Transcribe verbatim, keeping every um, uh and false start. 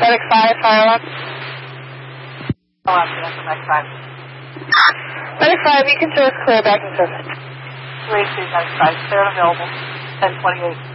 Medic five, fire alarm. Oh, I'm going to Medic five. Medic five, you can show us clear back in service. three two Medic five, clear and available, ten twenty-eight.